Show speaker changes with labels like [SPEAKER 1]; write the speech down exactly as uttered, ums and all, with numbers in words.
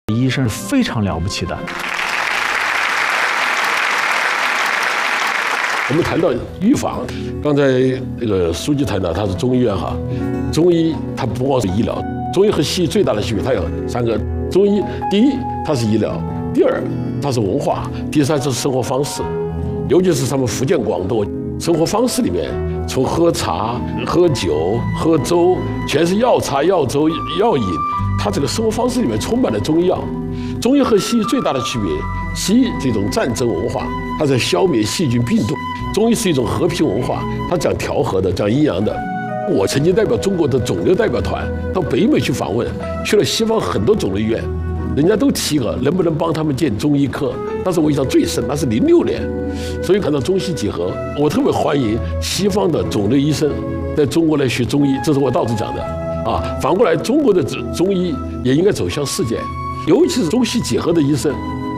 [SPEAKER 1] 医生是非常了不起的。
[SPEAKER 2] 我们谈到预防，刚才那个书记谈到他是中医院哈，中医它不光是医疗，中医和西医最大的区别，它有三个。中医第一它是医疗，第二它是文化，第三是生活方式，尤其是他们福建、广东生活方式里面，从喝茶、喝酒、喝粥，全是药茶、药粥、药饮，它这个生活方式里面充满了中医药。中医和西医最大的区别，西医这种战争文化，它在消灭细菌病毒；中医是一种和平文化，它讲调和的，讲阴阳的。我曾经代表中国的肿瘤代表团到北美去访问，去了西方很多肿瘤医院，人家都提个能不能帮他们建中医科。但是我印象最深，那是零六年，所以看到中西结合，我特别欢迎西方的肿瘤医生在中国来学中医，这是我倒是讲的啊。反过来，中国的中医也应该走向世界。尤其是中西结合的医生，